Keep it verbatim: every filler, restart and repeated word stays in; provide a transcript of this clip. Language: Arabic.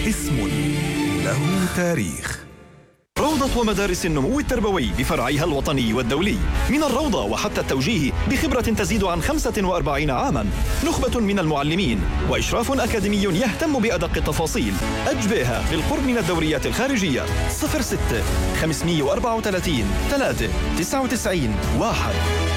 اسم له تاريخ. روضة ومدارس النمو التربوي بفرعيها الوطني والدولي، من الروضة وحتى التوجيه بخبرة تزيد عن خمسة وأربعين عاماً، نخبة من المعلمين وإشراف أكاديمي يهتم بأدق التفاصيل. أجبئها بالقرب من الدوريات الخارجية. صفر ستة خمسمائة وأربعة وثلاثين ثلاثة تسعة وتسعين واحد.